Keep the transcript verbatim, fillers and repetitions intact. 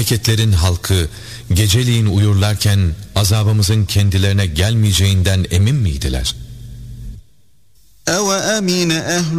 memleketlerin halkı geceliğin uyurlarken azabımızın kendilerine gelmeyeceğinden emin miydiler? اَوَأَمِنَ أَهْلُ